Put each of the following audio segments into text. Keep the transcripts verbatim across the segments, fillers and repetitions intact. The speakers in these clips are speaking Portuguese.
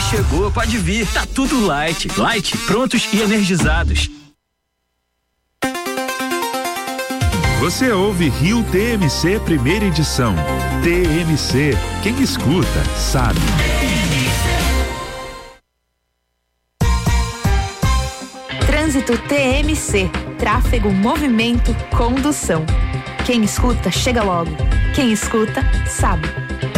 chegou, pode vir. Tá tudo light. Light, prontos e energizados. Você ouve Rio T M C primeira edição. T M C, quem escuta, sabe. Trânsito T M C, tráfego, movimento, condução. Quem escuta, chega logo. Quem escuta, sabe.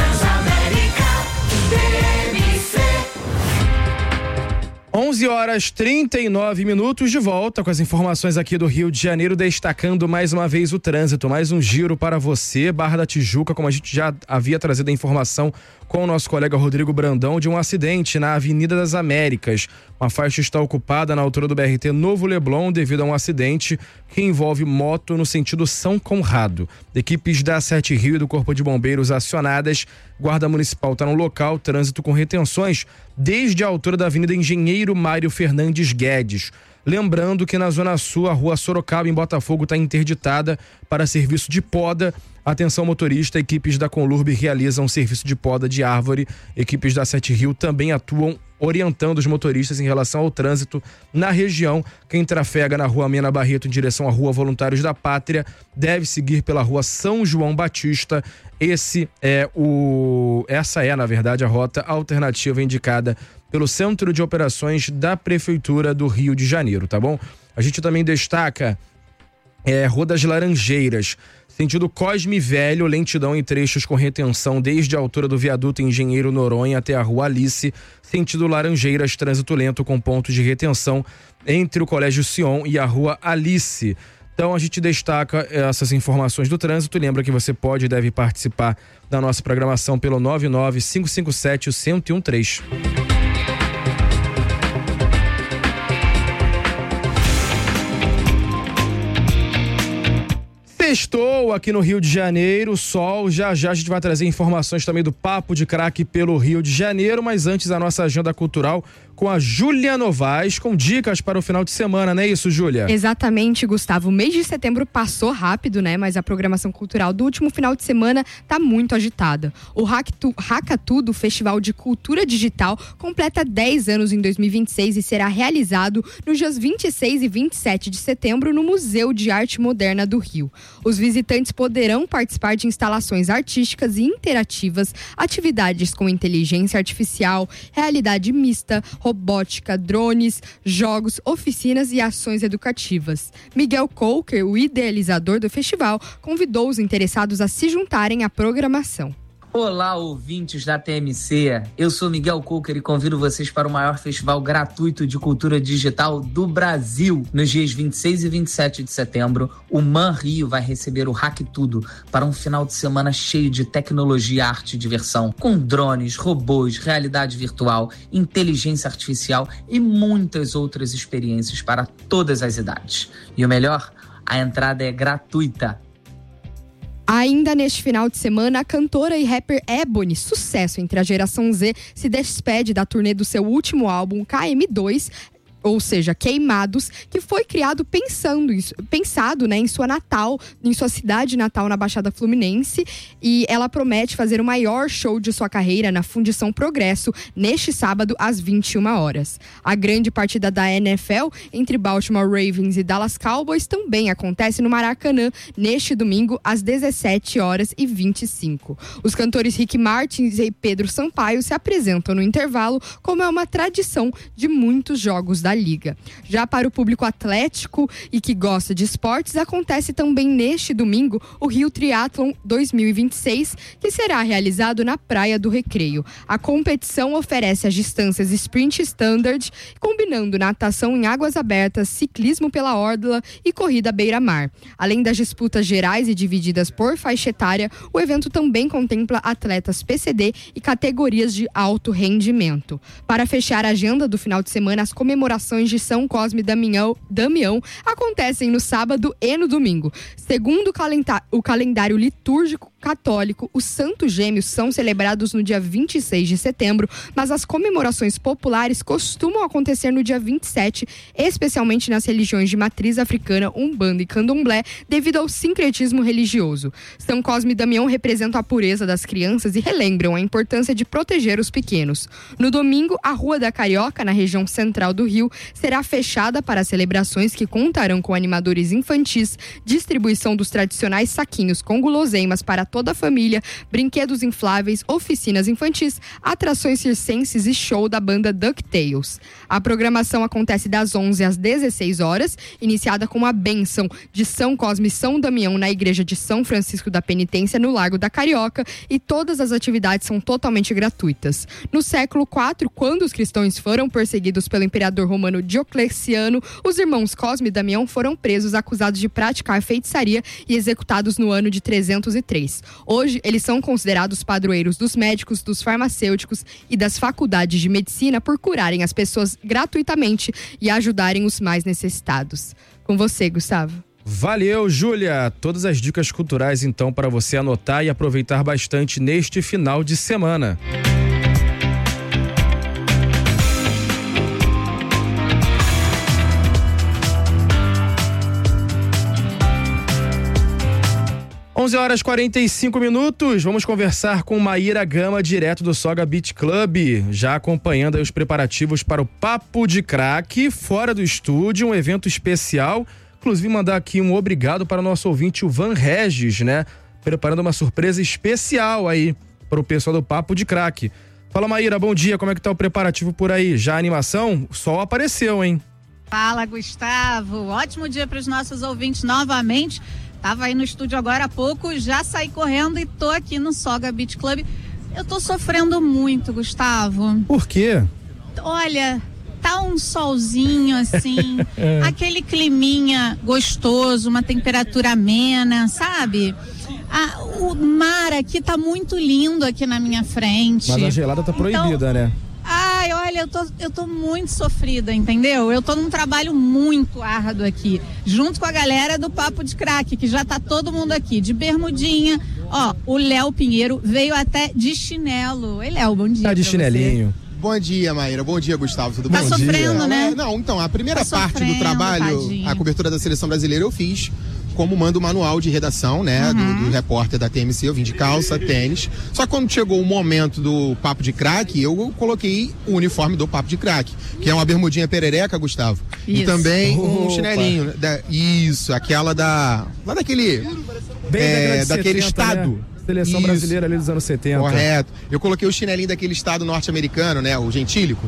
onze horas trinta e nove minutos, de volta com as informações aqui do Rio de Janeiro, destacando mais uma vez o trânsito, mais um giro para você, Barra da Tijuca, como a gente já havia trazido a informação com o nosso colega Rodrigo Brandão, de um acidente na Avenida das Américas. Uma faixa está ocupada na altura do B R T Novo Leblon devido a um acidente que envolve moto no sentido São Conrado. Equipes da Sete Rio e do Corpo de Bombeiros acionadas, Guarda Municipal está no local, trânsito com retenções desde a altura da Avenida Engenheiro Mário Fernandes Guedes. Lembrando que na Zona Sul, a rua Sorocaba, em Botafogo, está interditada para serviço de poda. Atenção motorista, equipes da Conlurb realizam serviço de poda de árvore. Equipes da Sete Rio também atuam orientando os motoristas em relação ao trânsito na região. Quem trafega na rua Mena Barreto em direção à rua Voluntários da Pátria deve seguir pela rua São João Batista. Esse é o, essa é, na verdade, a rota alternativa indicada pelo Centro de Operações da Prefeitura do Rio de Janeiro, tá bom? A gente também destaca é, Rua das Laranjeiras, sentido Cosme Velho, lentidão em trechos com retenção desde a altura do viaduto Engenheiro Noronha até a Rua Alice, sentido Laranjeiras, trânsito lento com pontos de retenção entre o Colégio Sion e a Rua Alice. Então a gente destaca essas informações do trânsito. Lembra que você pode e deve participar da nossa programação pelo nove nove cinco cinco sete, um zero um três. Estou aqui no Rio de Janeiro, sol, já já a gente vai trazer informações também do Papo de Craque pelo Rio de Janeiro, mas antes a nossa agenda cultural com a Júlia Novaes, com dicas para o final de semana, não é isso, Júlia? Exatamente, Gustavo. O mês de setembro passou rápido, né? Mas a programação cultural do último final de semana tá muito agitada. O Hackatudo, Festival de Cultura Digital, completa dez anos em dois mil e vinte e seis e será realizado nos dias vinte e seis e vinte e sete de setembro no Museu de Arte Moderna do Rio. Os visitantes poderão participar de instalações artísticas e interativas, atividades com inteligência artificial, realidade mista, robótica, drones, jogos, oficinas e ações educativas. Miguel Coker, o idealizador do festival, convidou os interessados a se juntarem à programação. Olá, ouvintes da T M C. Eu sou Miguel Coker e convido vocês para o maior festival gratuito de cultura digital do Brasil. Nos dias vinte e seis e vinte e sete de setembro, o Man Rio vai receber o Hacktudo para um final de semana cheio de tecnologia, arte e diversão, com drones, robôs, realidade virtual, inteligência artificial e muitas outras experiências para todas as idades. E o melhor, a entrada é gratuita. Ainda neste final de semana, a cantora e rapper Ebony, sucesso entre a geração Z, se despede da turnê do seu último álbum, K M dois, ou seja, Queimados, que foi criado pensando em, pensado né, em sua natal, em sua cidade natal na Baixada Fluminense, e ela promete fazer o maior show de sua carreira na Fundição Progresso neste sábado às vinte e uma horas. A grande partida da N F L entre Baltimore Ravens e Dallas Cowboys também acontece no Maracanã neste domingo às dezessete horas e vinte e cinco. Os cantores Rick Martins e Pedro Sampaio se apresentam no intervalo, como é uma tradição de muitos jogos da Liga. Já para o público atlético e que gosta de esportes, acontece também neste domingo o Rio Triathlon dois mil e vinte e seis, que será realizado na Praia do Recreio. A competição oferece as distâncias Sprint Standard, combinando natação em águas abertas, ciclismo pela orla e corrida beira-mar. Além das disputas gerais e divididas por faixa etária, o evento também contempla atletas P C D e categorias de alto rendimento. Para fechar a agenda do final de semana, as comemorações de São Cosme e Damião, Damião acontecem no sábado e no domingo. Segundo o, calenda- o calendário litúrgico católico, os Santos Gêmeos são celebrados no dia vinte e seis de setembro, mas as comemorações populares costumam acontecer no dia vinte e sete, especialmente nas religiões de matriz africana, Umbanda e Candomblé, devido ao sincretismo religioso. São Cosme e Damião representam a pureza das crianças e relembram a importância de proteger os pequenos. No domingo, a Rua da Carioca, na região central do Rio, será fechada para celebrações que contarão com animadores infantis, distribuição dos tradicionais saquinhos com guloseimas para toda a família, brinquedos infláveis, oficinas infantis, atrações circenses e show da banda DuckTales. A programação acontece das onze às dezesseis horas, iniciada com a bênção de São Cosme e São Damião na Igreja de São Francisco da Penitência, no Largo da Carioca, e todas as atividades são totalmente gratuitas. No século quatro, quando os cristãos foram perseguidos pelo imperador romano Diocleciano, os irmãos Cosme e Damião foram presos acusados de praticar feitiçaria e executados no ano de trezentos e três. Hoje, eles são considerados padroeiros dos médicos, dos farmacêuticos e das faculdades de medicina por curarem as pessoas gratuitamente e ajudarem os mais necessitados. Com você, Gustavo. Valeu, Júlia! Todas as dicas culturais, então, para você anotar e aproveitar bastante neste final de semana. onze horas e quarenta e cinco minutos, vamos conversar com Maíra Gama, direto do Soga Beach Club, já acompanhando aí os preparativos para o Papo de Crack, fora do estúdio, um evento especial. Inclusive, mandar aqui um obrigado para o nosso ouvinte, o Van Regis, né? Preparando uma surpresa especial aí para o pessoal do Papo de Crack. Fala, Maíra, bom dia, como é que tá o preparativo por aí? Já a animação? O sol apareceu, hein? Fala, Gustavo, ótimo dia para os nossos ouvintes novamente. Tava aí no estúdio agora há pouco, já saí correndo e tô aqui no Soga Beach Club. Eu tô sofrendo muito, Gustavo. Por quê? Olha, tá um solzinho assim, aquele climinha gostoso, uma temperatura amena, sabe? Ah, o mar aqui tá muito lindo aqui na minha frente. Mas a gelada tá proibida, então, né? Ai, olha, eu tô, eu tô muito sofrida, entendeu? Eu tô num trabalho muito árduo aqui, junto com a galera do Papo de Crack, que já tá todo mundo aqui, de bermudinha. Ó, o Léo Pinheiro veio até de chinelo. Oi, Léo, bom dia. Tá de chinelinho. Você. Bom dia, Maíra. Bom dia, Gustavo. Tudo tá bom? Tá sofrendo, dia. né? Não, então, a primeira tá parte do trabalho, tadinho. A cobertura da Seleção Brasileira eu fiz como manda o manual de redação, né, uhum. do, do repórter da T M C. Eu vim de calça, tênis. Só que quando chegou o momento do Papo de Crack, eu coloquei o uniforme do Papo de Crack, que é uma bermudinha perereca, Gustavo. Isso. E também um Opa. chinelinho. Da, isso, aquela da... lá daquele... Bem é, da daquele setenta, estado... Né? Seleção Isso. brasileira ali dos anos setenta. Correto. Eu coloquei o chinelinho daquele estado norte-americano, né? O gentílico.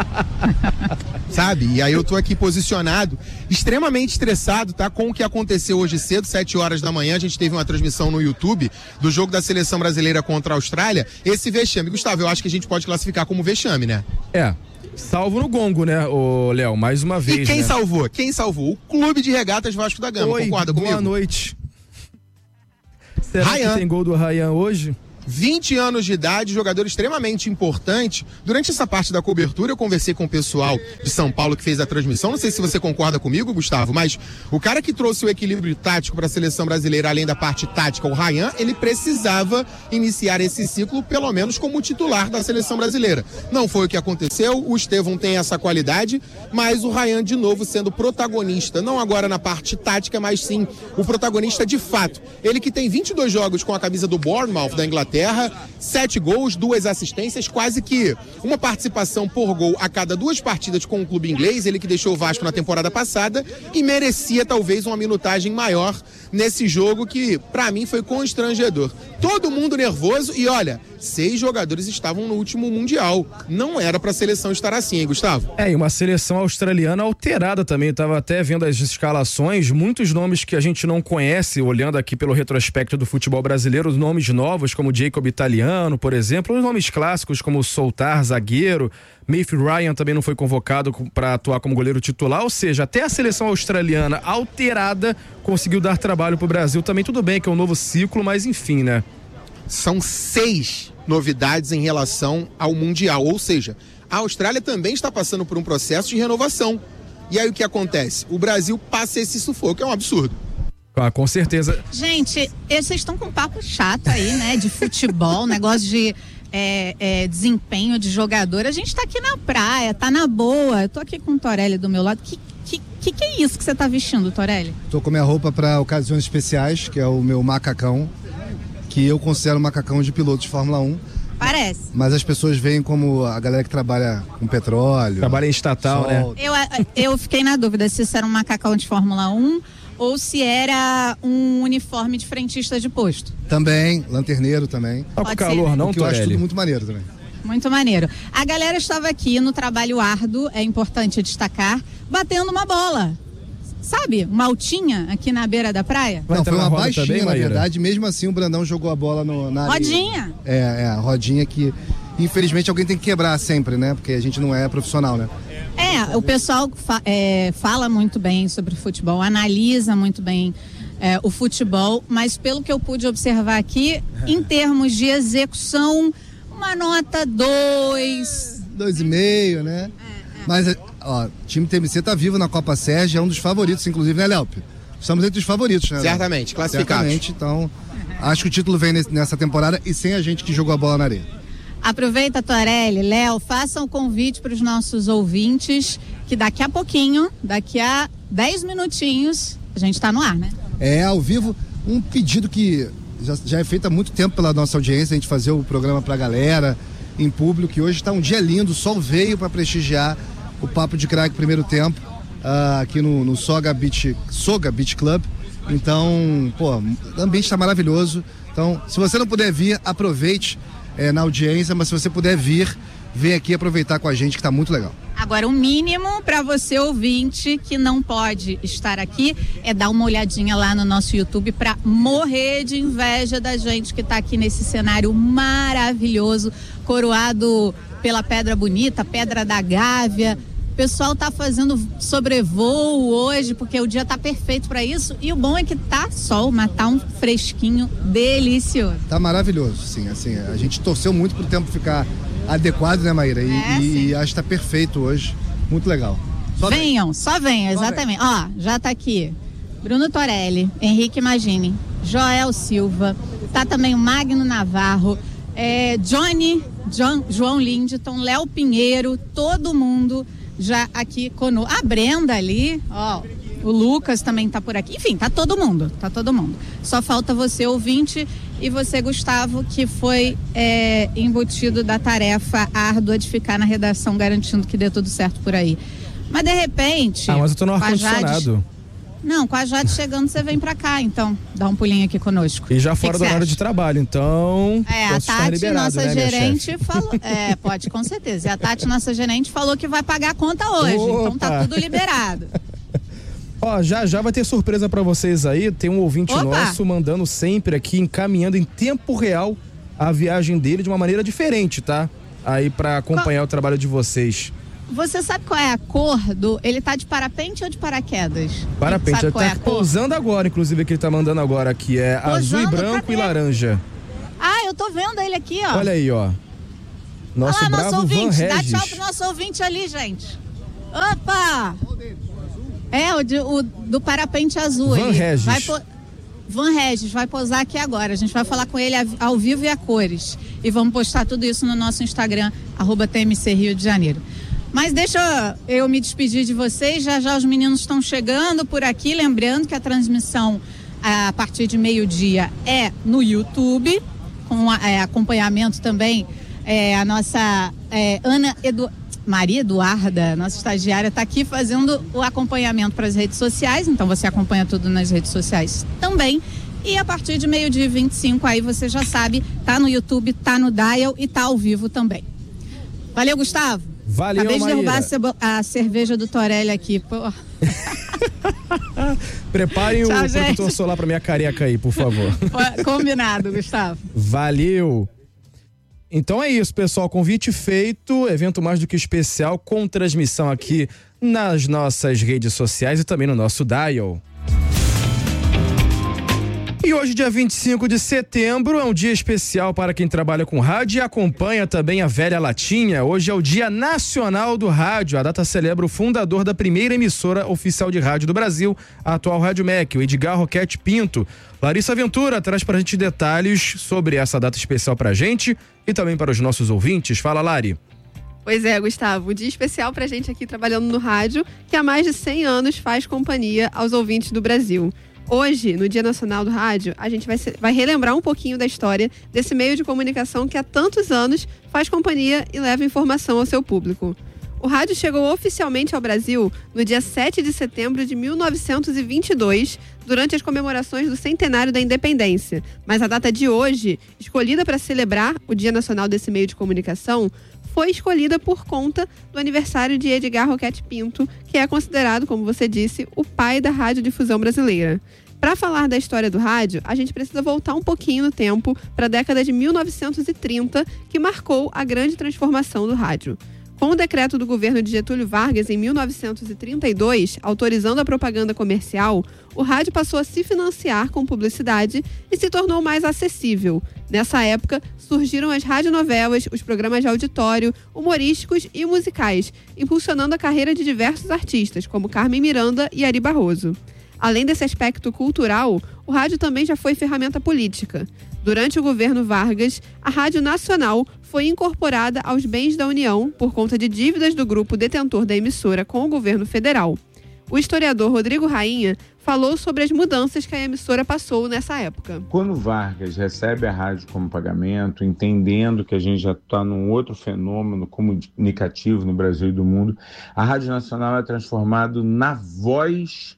Sabe? E aí eu tô aqui posicionado, extremamente estressado, tá? Com o que aconteceu hoje cedo, sete horas da manhã. A gente teve uma transmissão no YouTube do jogo da Seleção Brasileira contra a Austrália. Esse vexame. Gustavo, eu acho que a gente pode classificar como vexame, né? É. Salvo no gongo, né, ô Léo? Mais uma vez. E quem né? salvou? Quem salvou? O Clube de Regatas Vasco da Gama. Oi, concorda comigo? Boa noite. Será Ryan. que tem gol do Ryan hoje? vinte anos de idade, jogador extremamente importante. Durante essa parte da cobertura, eu conversei com o pessoal de São Paulo que fez a transmissão. Não sei se você concorda comigo, Gustavo, mas o cara que trouxe o equilíbrio tático para a seleção brasileira, além da parte tática, o Ryan, ele precisava iniciar esse ciclo, pelo menos como titular da seleção brasileira. Não foi o que aconteceu, o Estevão tem essa qualidade, mas o Ryan, de novo, sendo protagonista, não agora na parte tática, mas sim o protagonista de fato. Ele que tem vinte e dois jogos com a camisa do Bournemouth, da Inglaterra, Terra, sete gols, duas assistências, quase que uma participação por gol a cada duas partidas com o clube inglês, ele que deixou o Vasco na temporada passada e merecia talvez uma minutagem maior nesse jogo que, pra mim, foi constrangedor. Todo mundo nervoso e, olha, seis jogadores estavam no último Mundial. Não era pra seleção estar assim, hein, Gustavo? É, e uma seleção australiana alterada também. Eu tava até vendo as escalações, muitos nomes que a gente não conhece, olhando aqui pelo retrospecto do futebol brasileiro, os nomes novos, como Jacob Italiano, por exemplo, os nomes clássicos como Soltar, zagueiro, Matthew Ryan também não foi convocado para atuar como goleiro titular, ou seja, até a seleção australiana alterada conseguiu dar trabalho pro Brasil também. Tudo bem que é um novo ciclo, mas enfim, né? São seis novidades em relação ao Mundial, ou seja, a Austrália também está passando por um processo de renovação. E aí o que acontece? O Brasil passa esse sufoco, é um absurdo. Ah, com certeza. Gente, vocês estão com um papo chato aí, né? De futebol, negócio de é, é, desempenho de jogador. A gente tá aqui na praia, tá na boa. Eu tô aqui com o Torelli do meu lado. Que que, que, que é isso que você tá vestindo, Torelli? Tô com minha roupa para ocasiões especiais, que é o meu macacão, que eu considero um macacão de piloto de Fórmula um. Parece. Mas as pessoas veem como a galera que trabalha com petróleo. Trabalha em estatal, sol. né? Eu, eu fiquei na dúvida se isso era um macacão de Fórmula um ou se era um uniforme de frentista de posto. Também, lanterneiro também. Tá com calor, não, que eu acho Torelli? tudo muito maneiro também. Muito maneiro. A galera estava aqui no trabalho árduo, é importante destacar, batendo uma bola. Sabe, uma altinha aqui na beira da praia? Vai Não, entrar foi na uma roda baixinha, também, na Maíra? verdade. Mesmo assim, o Brandão jogou a bola no, na areia. Rodinha. É, é, a rodinha que, infelizmente, alguém tem que quebrar sempre, né? Porque a gente não é profissional, né? É, o pessoal fa- é, fala muito bem sobre futebol, analisa muito bem é, o futebol, mas pelo que eu pude observar aqui, em termos de execução, uma nota dois. Dois e meio, né? Mas, ó, o time T M C tá vivo na Copa Sérgio, é um dos favoritos, inclusive, né, Léo? Estamos entre os favoritos, né, Léo? Certamente, classificados. Certamente, então, acho que o título vem nesse- nessa temporada e sem a gente que jogou a bola na areia. Aproveita, Torelli, Léo, façam um convite para os nossos ouvintes, que daqui a pouquinho, daqui a dez minutinhos, a gente está no ar, né? É, ao vivo, um pedido que já, já é feito há muito tempo pela nossa audiência, a gente fazer o programa pra galera, em público, que hoje está um dia lindo, o sol veio para prestigiar o Papo de Craque primeiro tempo, uh, aqui no, no Soga Beach, Soga Beach Club. Então, pô, o ambiente está maravilhoso. Então, se você não puder vir, aproveite é, na audiência, mas se você puder vir, vem aqui aproveitar com a gente, que tá muito legal. Agora, o mínimo para você ouvinte que não pode estar aqui é dar uma olhadinha lá no nosso YouTube para morrer de inveja da gente que está aqui nesse cenário maravilhoso, coroado pela Pedra Bonita, Pedra da Gávea. O pessoal tá fazendo sobrevoo hoje porque o dia tá perfeito para isso, e o bom é que tá sol, mas tá um fresquinho delicioso. Tá maravilhoso, sim, assim, a gente torceu muito pro tempo ficar adequado, né, Maíra? E, É, e, e acho que tá perfeito hoje, muito legal. Só Venham, só venham, exatamente. Ó, já tá aqui Bruno Torelli, Henrique Magini, Joel Silva, tá também o Magno Navarro, é, Johnny, John, João Lindeton, Léo Pinheiro, todo mundo já aqui conosco. A Brenda ali, ó, o Lucas também tá por aqui. Enfim, tá todo mundo, tá todo mundo. Só falta você, ouvinte, e você, Gustavo, que foi é, embutido da tarefa árdua de ficar na redação garantindo que dê tudo certo por aí. Mas de repente... Ah, mas eu tô no com a Jade- ar-condicionado. Não, com a Jade chegando, você vem pra cá, então. Dá um pulinho aqui conosco. E já Que fora que do você horário acha? de trabalho, então. É, a posso estar Tati, liberado, nossa né, minha gerente, chefe? falou. É, pode, com certeza. E a Tati, nossa gerente, falou que vai pagar a conta hoje. Então tá Opa! tudo liberado. Ó, já já vai ter surpresa pra vocês aí. Tem um ouvinte Opa! nosso mandando sempre aqui, encaminhando em tempo real a viagem dele de uma maneira diferente, tá? Aí pra acompanhar o trabalho de vocês. Você sabe qual é a cor do... Ele tá de parapente ou de paraquedas? Parapente, Sabe ele qual é tá a cor? pousando agora, inclusive, que ele tá mandando agora aqui. É azul e Pousando, branco cadê? e laranja. Ah, eu tô vendo ele aqui, ó. Olha aí, ó. Nosso Olha lá, bravo nosso Van ouvinte. Dá Regis. tchau pro nosso ouvinte ali, gente. Opa! É, o, de- o do parapente azul. Van ele Regis. Vai po- Van Regis vai posar aqui agora. A gente vai falar com ele a- ao vivo e a cores. E vamos postar tudo isso no nosso Instagram, arroba T M C Rio de Janeiro. Mas deixa eu me despedir de vocês. Já já os meninos estão chegando por aqui. Lembrando que a transmissão a partir de meio-dia é no YouTube, com é, acompanhamento também. É, a nossa é, Ana Edu... Maria Eduarda, nossa estagiária, está aqui fazendo o acompanhamento para as redes sociais. Então você acompanha tudo nas redes sociais também. E a partir de meio-dia e vinte e cinco, aí você já sabe, tá no YouTube, tá no Dial e tá ao vivo também. Valeu, Gustavo. Valeu, Acabei de derrubar a, Maíra. cebo- a cerveja do Torelli aqui. Pô. Preparem Tchau, o gente. protetor solar pra minha careca aí, por favor. Combinado, Gustavo. Valeu! Então é isso, pessoal. Convite feito, evento mais do que especial, com transmissão aqui nas nossas redes sociais e também no nosso Dial. E hoje hoje, dia vinte e cinco de setembro, é um dia especial para quem trabalha com rádio e acompanha também a velha latinha. Hoje é o Dia Nacional do Rádio. A data celebra o fundador da primeira emissora oficial de rádio do Brasil, a atual Rádio M E C, o Edgar Roquete Pinto. Larissa Ventura traz pra gente detalhes sobre essa data especial pra gente e também para os nossos ouvintes. Fala, Lari. Pois é, Gustavo, um dia especial pra gente aqui trabalhando no rádio, que há mais de cem anos faz companhia aos ouvintes do Brasil. Hoje, no Dia Nacional do Rádio, a gente vai, ser, vai relembrar um pouquinho da história desse meio de comunicação que há tantos anos faz companhia e leva informação ao seu público. O rádio chegou oficialmente ao Brasil no dia sete de setembro de mil novecentos e vinte e dois, durante as comemorações do centenário da independência. Mas a data de hoje, escolhida para celebrar o Dia Nacional desse meio de comunicação, foi escolhida por conta do aniversário de Edgar Roquete Pinto, que é considerado, como você disse, o pai da radiodifusão brasileira. Para falar da história do rádio, a gente precisa voltar um pouquinho no tempo para a década de mil novecentos e trinta, que marcou a grande transformação do rádio. Com o decreto do governo de Getúlio Vargas em mil novecentos e trinta e dois, autorizando a propaganda comercial, o rádio passou a se financiar com publicidade e se tornou mais acessível. Nessa época, surgiram as radionovelas, os programas de auditório, humorísticos e musicais, impulsionando a carreira de diversos artistas, como Carmen Miranda e Ari Barroso. Além desse aspecto cultural, o rádio também já foi ferramenta política. Durante o governo Vargas, a Rádio Nacional foi incorporada aos bens da União por conta de dívidas do grupo detentor da emissora com o governo federal. O historiador Rodrigo Rainha falou sobre as mudanças que a emissora passou nessa época. Quando Vargas recebe a rádio como pagamento, entendendo que a gente já está num outro fenômeno comunicativo no Brasil e do mundo, a Rádio Nacional é transformada na voz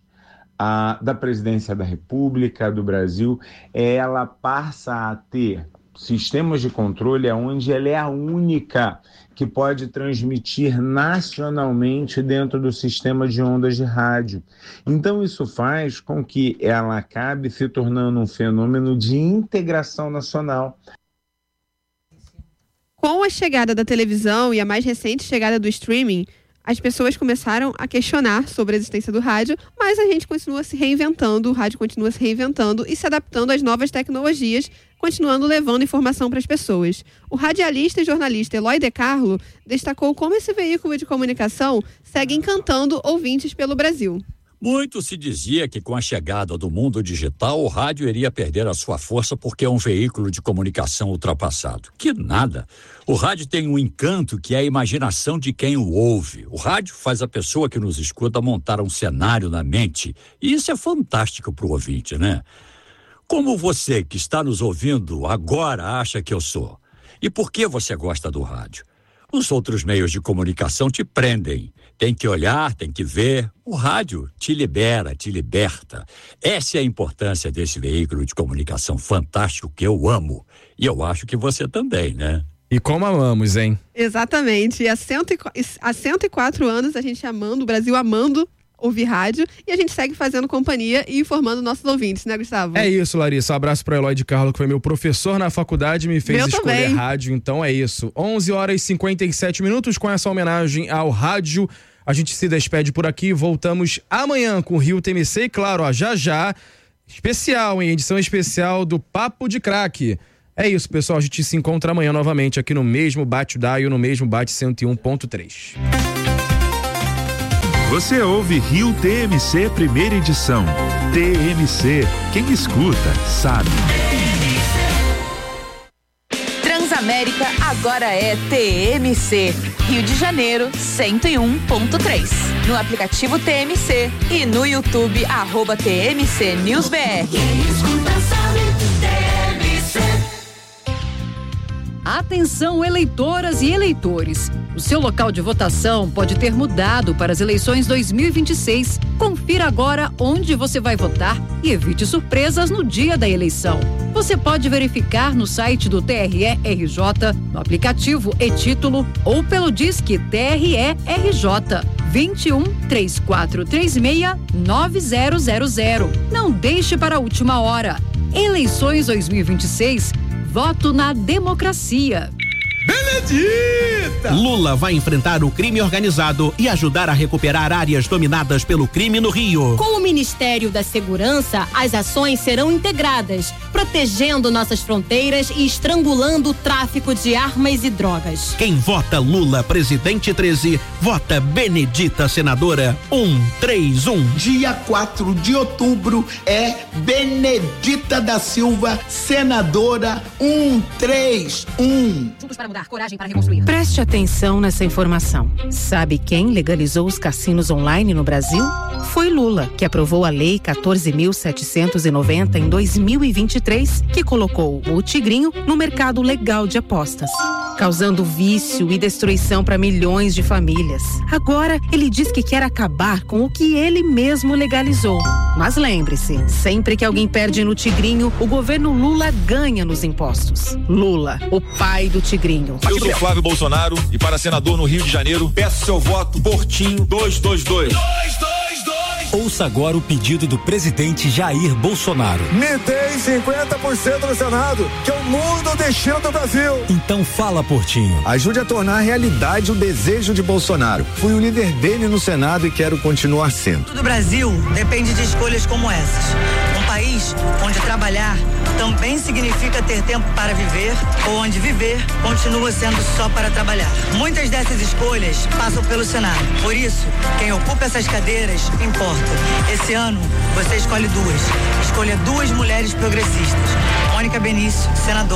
A, da presidência da República, do Brasil. Ela passa a ter sistemas de controle onde ela é a única que pode transmitir nacionalmente dentro do sistema de ondas de rádio. Então isso faz com que ela acabe se tornando um fenômeno de integração nacional. Com a chegada da televisão e a mais recente chegada do streaming, as pessoas começaram a questionar sobre a existência do rádio, mas a gente continua se reinventando, o rádio continua se reinventando e se adaptando às novas tecnologias, continuando levando informação para as pessoas. O radialista e jornalista Eloy De Carlo destacou como esse veículo de comunicação segue encantando ouvintes pelo Brasil. Muito se dizia que com a chegada do mundo digital, o rádio iria perder a sua força porque é um veículo de comunicação ultrapassado. Que nada! O rádio tem um encanto que é a imaginação de quem o ouve. O rádio faz a pessoa que nos escuta montar um cenário na mente. E isso é fantástico para o ouvinte, né? Como você que está nos ouvindo agora acha que eu sou? E por que você gosta do rádio? Os outros meios de comunicação te prendem. Tem que olhar, tem que ver. O rádio te libera, te liberta. Essa é a importância desse veículo de comunicação fantástico que eu amo. E eu acho que você também, né? E como amamos, hein? Exatamente. E há cento e quatro anos a gente amando, o Brasil amando ouvir rádio, e a gente segue fazendo companhia e informando nossos ouvintes, né, Gustavo? É isso, Larissa. Um abraço para Eloy de Carlo, que foi meu professor na faculdade, me fez meu escolher também. rádio, então é isso. onze horas e cinquenta e sete minutos, com essa homenagem ao rádio. A gente se despede por aqui, voltamos amanhã com o Rio T M C e, claro, ó, já já, especial, hein? Edição especial do Papo de Craque. É isso, pessoal, a gente se encontra amanhã novamente aqui no mesmo Bate Dial, no mesmo Bate cento e um ponto três. Você ouve Rio T M C primeira edição. T M C, quem escuta sabe. Transamérica agora é T M C. Rio de Janeiro, cento e um ponto três. No aplicativo T M C e no YouTube, arroba T M C News B R. Quem escuta sabe, T M C. Atenção, eleitoras e eleitores. O seu local de votação pode ter mudado para as eleições dois mil e vinte e seis. Confira agora onde você vai votar e evite surpresas no dia da eleição. Você pode verificar no site do T R E R J, no aplicativo e-Título ou pelo Disque T R E R J vinte e um, três quatro três seis, nove zero zero zero. Não deixe para a última hora. Eleições dois mil e vinte e seis. Voto na democracia. Benedita! Lula vai enfrentar o crime organizado e ajudar a recuperar áreas dominadas pelo crime no Rio. Com o Ministério da Segurança, as ações serão integradas, protegendo nossas fronteiras e estrangulando o tráfico de armas e drogas. Quem vota Lula presidente treze, vota Benedita senadora um três um. Dia quatro de outubro é Benedita da Silva senadora um três um. Juntos para mudar, coragem para reconstruir. Preste atenção nessa informação. Sabe quem legalizou os cassinos online no Brasil? Foi Lula, que aprovou a Lei quatorze mil setecentos e noventa em dois mil e vinte e três, que colocou o Tigrinho no mercado legal de apostas, causando vício e destruição para milhões de famílias. Agora, ele diz que quer acabar com o que ele mesmo legalizou. Mas lembre-se, sempre que alguém perde no Tigrinho, o governo Lula ganha nos impostos. Lula, o pai do Tigrinho. Eu sou Flávio Bolsonaro e para senador no Rio de Janeiro, peço seu voto Portinho dois dois dois. Ouça agora o pedido do presidente Jair Bolsonaro. Me dê cinquenta por cento no Senado, que eu mudo o destino do Brasil. Então fala, Portinho. Ajude a tornar realidade o desejo de Bolsonaro. Fui o líder dele no Senado e quero continuar sendo. Tudo do Brasil depende de escolhas como essas. Um país onde trabalhar também significa ter tempo para viver, ou onde viver continua sendo só para trabalhar. Muitas dessas escolhas passam pelo Senado. Por isso, quem ocupa essas cadeiras importa. Esse ano, você escolhe duas. Escolha duas mulheres progressistas. Mônica Benício, senadora.